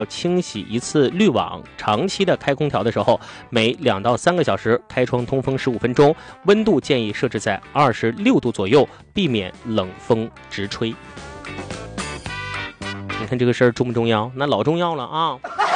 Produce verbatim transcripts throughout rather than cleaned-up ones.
清洗一次滤网，长期的开空调的时候，每两到三个小时开窗通风十五分钟，温度建议设置在二十六度左右，避免冷风直吹。你看这个事儿重不重要？那老重要了啊！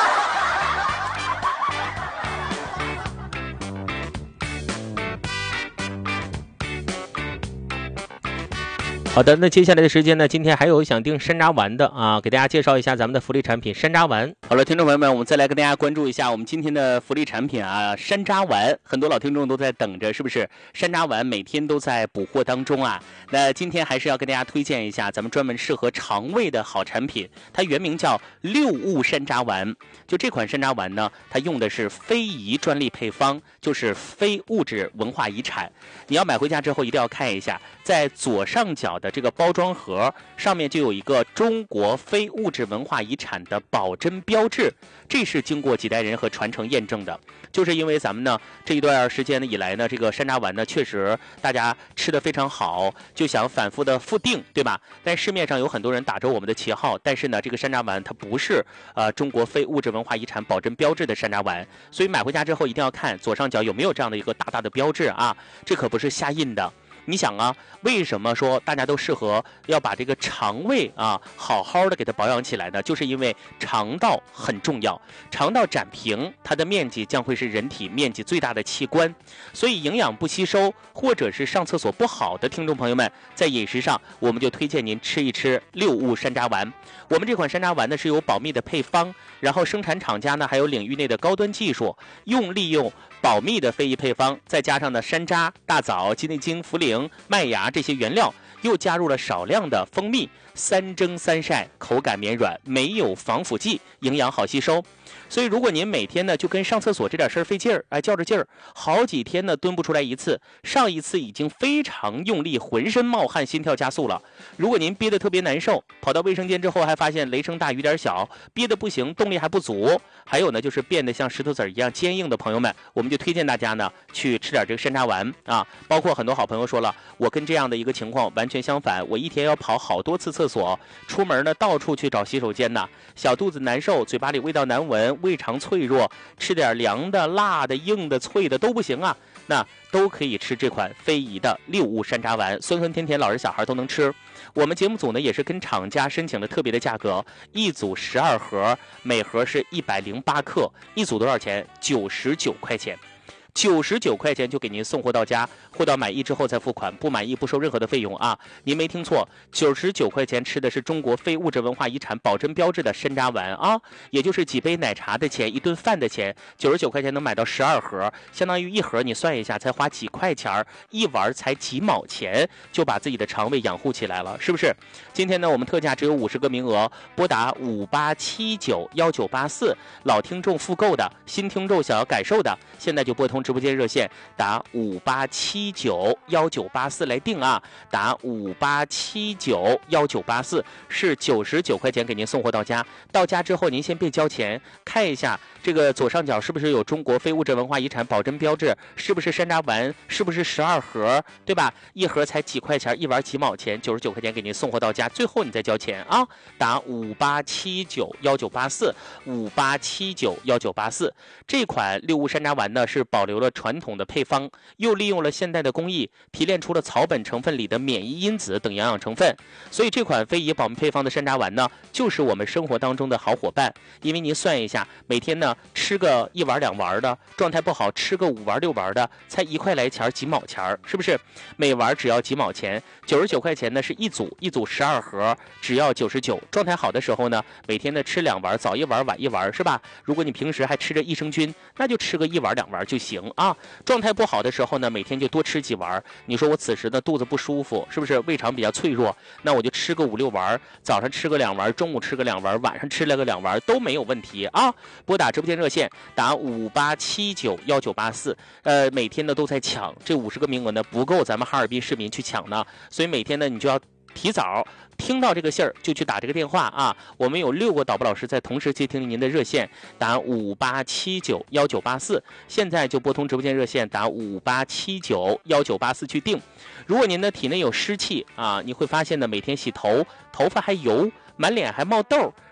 好的，那接下来的时间呢，今天还有想订山楂丸的啊，给大家介绍一下咱们的福利产品山楂丸。好了，听众朋友们，我们再来跟大家关注一下我们今天的福利产品啊，山楂丸，很多老听众都在等着，是不是？山楂丸每天都在补货当中啊。那今天还是要跟大家推荐一下咱们专门适合肠胃的好产品，它原名叫六物山楂丸。就这款山楂丸呢，它用的是非遗专利配方，就是非物质文化遗产。你要买回家之后一定要看一下，在左上角的这个包装盒上面就有一个中国非物质文化遗产的保真标志，这是经过几代人和传承验证的。就是因为咱们呢这一段时间以来呢，这个山楂丸呢确实大家吃得非常好，就想反复的复订，对吧？但市面上有很多人打着我们的旗号，但是呢这个山楂丸它不是呃中国非物质文化遗产保真标志的山楂丸，所以买回家之后一定要看左上角有没有这样的一个大大的标志啊，这可不是瞎印的。你想啊，为什么说大家都适合要把这个肠胃啊好好的给它保养起来呢？就是因为肠道很重要，肠道展平，它的面积将会是人体面积最大的器官，所以营养不吸收或者是上厕所不好的听众朋友们，在饮食上我们就推荐您吃一吃六物山楂丸。我们这款山楂丸呢是有保密的配方，然后生产厂家呢还有领域内的高端技术，用利用保密的非遗配方，再加上呢山楂、大枣、鸡内金、茯苓、麦芽这些原料，又加入了少量的蜂蜜，三蒸三晒，口感绵软，没有防腐剂，营养好吸收。所以如果您每天呢就跟上厕所这点事儿费劲儿，哎较着劲儿，好几天呢蹲不出来一次，上一次已经非常用力，浑身冒汗，心跳加速了。如果您憋得特别难受，跑到卫生间之后还发现雷声大雨点小，憋得不行，动力还不足，还有呢就是变得像石头子儿一样坚硬的朋友们，我们就推荐大家呢去吃点这个山楂丸啊。包括很多好朋友说了，我跟这样的一个情况完全相反，我一天要跑好多次厕所，出门呢到处去找洗手间呢，小肚子难受，嘴巴里味道难闻，胃肠脆弱，吃点凉的、辣的、硬的、脆的都不行啊，那都可以吃这款非遗的六物山楂丸，酸酸甜甜，老人小孩都能吃。我们节目组呢也是跟厂家申请了特别的价格，一组十二盒，每盒是一百零八克，一组多少钱？九十九块钱。九十九块钱就给您送货到家，货到满意之后再付款，不满意不收任何的费用啊！您没听错，九十九块钱吃的是中国非物质文化遗产保真标志的山楂丸啊，也就是几杯奶茶的钱，一顿饭的钱，九十九块钱能买到十二盒，相当于一盒你算一下才花几块钱，一丸才几毛钱，就把自己的肠胃养护起来了，是不是？今天呢，我们特价只有五十个名额，拨打五八七九幺九八四，老听众复购的，新听众想要感受的，现在就拨通直播间热线打五八七九幺九八四来定啊，打五八七九幺九八四是九十九块钱给您送货到家。到家之后您先别交钱，看一下这个左上角是不是有中国非物质文化遗产保真标志，是不是山楂丸，是不是十二盒，对吧？一盒才几块钱，一丸几毛钱，九十九块钱给您送货到家，最后你再交钱啊。打五八七九幺九八四五八七九幺九八四。这款六物山楂丸呢是保留了传统的配方，又利用了现代的工艺，提炼出了草本成分里的免疫因子等养养成分，所以这款非遗保密配方的山楂丸呢，就是我们生活当中的好伙伴。因为您算一下，每天呢吃个一丸两丸的，状态不好吃个五丸六丸的，才一块来钱几毛钱，是不是？每丸只要几毛钱，九十九块钱呢是一组，一组十二盒，只要九十九。状态好的时候呢，每天呢吃两丸，早一丸晚一丸，是吧？如果你平时还吃着益生菌，那就吃个一丸两丸就行啊。状态不好的时候呢，每天就多吃几丸。你说我此时呢肚子不舒服，是不是胃肠比较脆弱？那我就吃个五六丸，早上吃个两丸，中午吃个两丸，晚上吃了个两丸都没有问题啊。拨打直播间热线打五八七九幺九八四，呃，每天呢都在抢，这五十个名额呢不够咱们哈尔滨市民去抢呢，所以每天呢你就要提早听到这个信儿就去打这个电话啊！我们有六个导播老师在同时接听您的热线，打五八七九幺九八四，现在就拨通直播间热线打五八七九幺九八四去定。如果您的体内有湿气啊，你会发现呢，每天洗头头发还油，满脸还冒痘，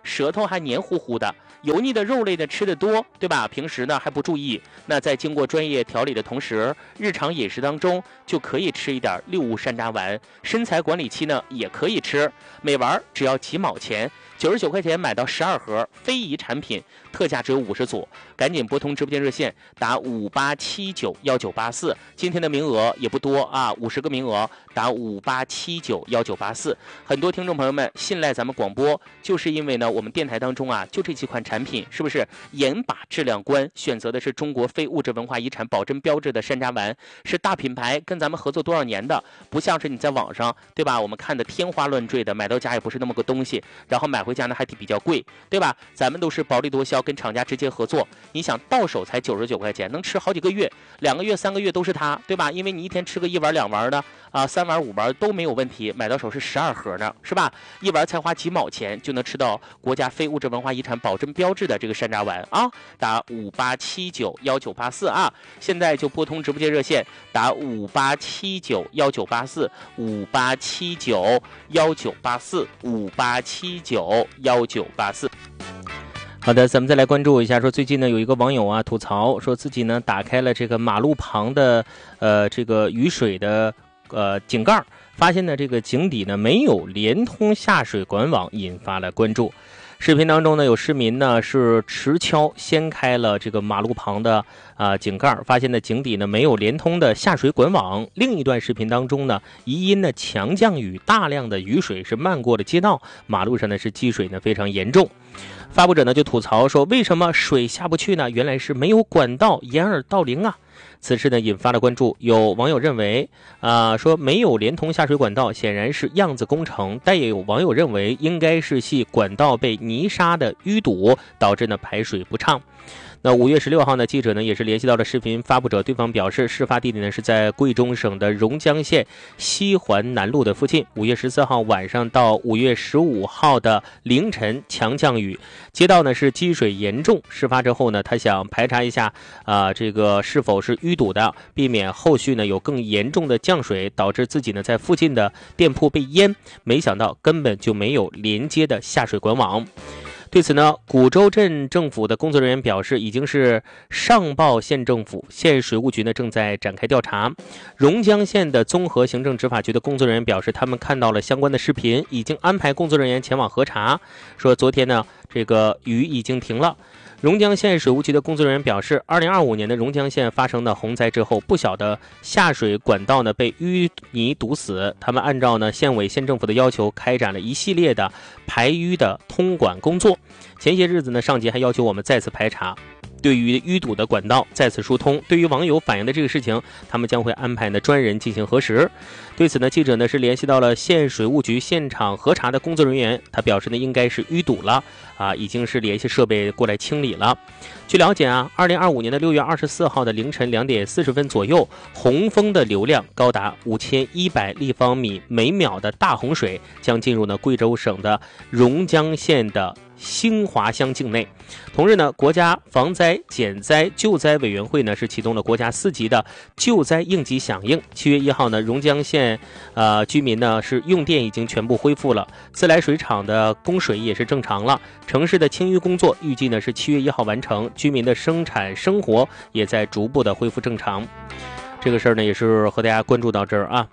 舌头还黏糊糊的，油腻的肉类呢吃得多，对吧？平时呢还不注意，那在经过专业调理的同时，日常饮食当中就可以吃一点六物山楂丸。身材管理期呢也可以吃，每丸只要几毛钱，九十九块钱买到十二盒，非遗产品，特价只有五十组，赶紧拨通直播间热线打五八七九幺九八四，今天的名额也不多啊，五十个名额，打五八七九幺九八四。很多听众朋友们信赖咱们广播，就是因为呢我们电台当中啊就这几款产品，是不是严把质量关，选择的是中国非物质文化遗产保真标志的山楂丸，是大品牌，跟咱们合作多少年的，不像是你在网上，对吧？我们看的天花乱坠的，买到家也不是那么个东西，然后买回家呢还比较贵，对吧？咱们都是薄利多销，跟厂家直接合作，你想到手才九十九块钱，能吃好几个月，两个月三个月都是它，对吧？因为你一天吃个一碗两碗的啊，三碗五碗都没有问题，买到手是十二盒呢，是吧？一碗才花几毛钱就能吃到国家非物质文化遗产保真标志的这个山楂丸啊！打五八七九幺九八四啊，现在就拨通直播间热线，打五八七九幺九八四，五八七九幺九八四，五八七九幺九八四。好的，咱们再来关注一下，说最近呢有一个网友啊吐槽，说自己呢打开了这个马路旁的呃这个雨水的呃井盖，发现呢这个井底呢没有连通下水管网，引发了关注。视频当中呢，有市民呢是持锹掀开了这个马路旁的啊、呃、井盖，发现呢井底呢没有连通的下水管网。另一段视频当中呢，疑因呢强降雨，大量的雨水是漫过了街道，马路上呢是积水呢非常严重。发布者呢就吐槽说，为什么水下不去呢？原来是没有管道掩耳盗铃啊！此事呢引发了关注，有网友认为啊、呃、说没有连通下水管道显然是样子工程，但也有网友认为应该是系管道被泥沙的淤堵导致呢排水不畅。那五月十六号呢，记者呢也是联系到了视频发布者，对方表示，事发地点呢是在贵州省的榕江县西环南路的附近。五月十四号晚上到五月十五号的凌晨强降雨，街道呢是积水严重。事发之后呢，他想排查一下啊、呃、这个是否是淤堵的，避免后续呢有更严重的降水，导致自己呢在附近的店铺被淹。没想到根本就没有连接的下水管网。对此呢，古州镇政府的工作人员表示，已经是上报县政府，县水务局呢正在展开调查。榕江县的综合行政执法局的工作人员表示，他们看到了相关的视频，已经安排工作人员前往核查。说昨天呢，这个雨已经停了。榕江县水务局的工作人员表示，二零二五年的榕江县发生的洪灾之后，不小的下水管道呢被淤泥堵死，他们按照呢县委县政府的要求，开展了一系列的排淤的通管工作。前些日子呢，上级还要求我们再次排查，对于淤堵的管道再次疏通。对于网友反映的这个事情，他们将会安排呢专人进行核实。对此呢，记者呢是联系到了县水务局现场核查的工作人员，他表示呢应该是淤堵了啊，已经是联系设备过来清理了。据了解啊，二零二五年的六月二十四号的凌晨两点四十分左右，洪峰的流量高达五千一百立方米每秒的大洪水将进入呢贵州省的榕江县的兴华乡境内。同日呢，国家防灾减灾救灾委员会呢是启动了国家四级的救灾应急响应。七月一号呢，榕江县呃居民呢是用电已经全部恢复了，自来水厂的供水也是正常了。城市的清淤工作预计呢是七月一号完成，居民的生产生活也在逐步的恢复正常。这个事儿呢也是和大家关注到这儿啊。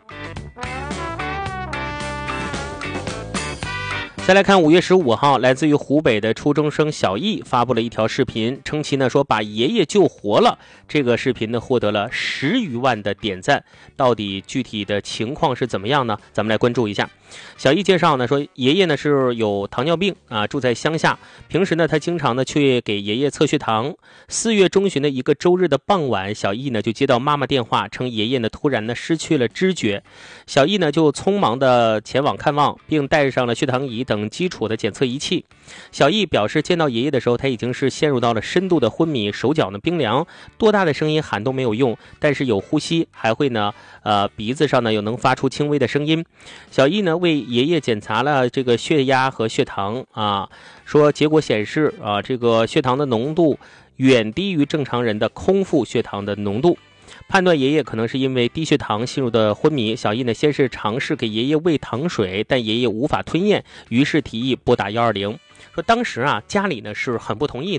再来看五月十五号，来自于湖北的初中生小易发布了一条视频，称其呢说把爷爷救活了。这个视频呢获得了十余万的点赞，到底具体的情况是怎么样呢？咱们来关注一下。小易介绍呢说，爷爷呢是有糖尿病啊，住在乡下，平时呢他经常呢去给爷爷测血糖。四月中旬的一个周日的傍晚，小易呢就接到妈妈电话，称爷爷呢突然呢失去了知觉。小易呢就匆忙的前往看望，并带上了血糖仪等基础的检测仪器。小易表示，见到爷爷的时候，他已经是陷入到了深度的昏迷，手脚呢冰凉，多大的声音喊都没有用，但是有呼吸，还会呢呃鼻子上呢有能发出轻微的声音。小易呢为爷爷检查了这个血压和血糖啊，说结果显示啊这个血糖的浓度远低于正常人的空腹血糖的浓度。判断爷爷可能是因为低血糖陷入的昏迷，小易呢先是尝试给爷爷喂糖水，但爷爷无法吞咽，于是提议拨打一二零。 说当时啊家里呢是很不同意的。